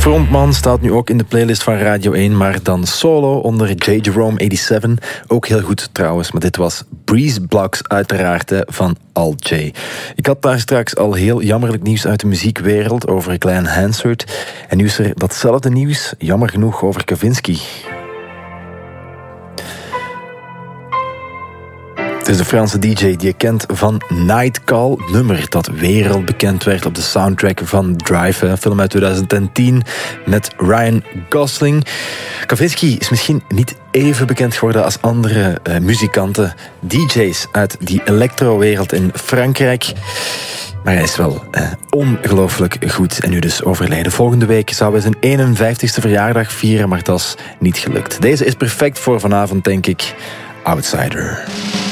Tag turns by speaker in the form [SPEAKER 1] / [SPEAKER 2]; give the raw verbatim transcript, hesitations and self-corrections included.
[SPEAKER 1] Frontman staat nu ook in de playlist van Radio één, maar dan solo onder J. Jerome zevenennegentig. Ook heel goed trouwens, maar dit was Breeze Blocks uiteraard hè, van Al J. Ik had daar straks al heel jammerlijk nieuws uit de muziekwereld over Glenn Hansard. En nu is er datzelfde nieuws, jammer genoeg, over Kavinsky. Het is de Franse D J die je kent van Nightcall, nummer dat wereldbekend werd op de soundtrack van Drive, een film uit twintig tien met Ryan Gosling. Kavinsky is misschien niet even bekend geworden als andere uh, muzikanten, D J's uit die electro-wereld in Frankrijk. Maar hij is wel uh, ongelooflijk goed en nu dus overleden. Volgende week zou hij zijn eenenvijftigste verjaardag vieren, maar dat is niet gelukt. Deze is perfect voor vanavond, denk ik. Outsider.